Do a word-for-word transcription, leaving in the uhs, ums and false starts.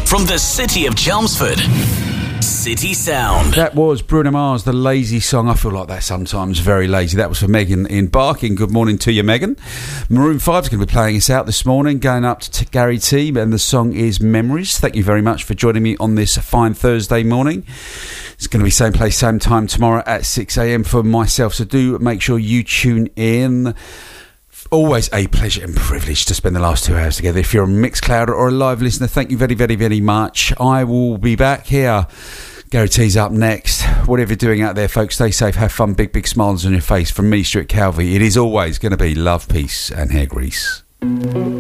from the city of Chelmsford. City Sound. That was Bruno Mars, the Lazy Song. I feel like that sometimes, very lazy. That was for Megan in Barking. Good morning to you, Megan. Maroon five is going to be playing us out this morning, going up to Gary T, and the song is Memories. Thank you very much for joining me on this fine Thursday morning. It's going to be same place, same time tomorrow at six a.m. for myself, so do make sure you tune in. Always a pleasure and privilege to spend the last two hours together. If you're a Mixcloud or a live listener, thank you very, very, very much. I will be back here. Gary T's up next. Whatever you're doing out there, folks, stay safe, have fun, big, big smiles on your face. From me, Stuart Calvey, it is always going to be love, peace and hair grease.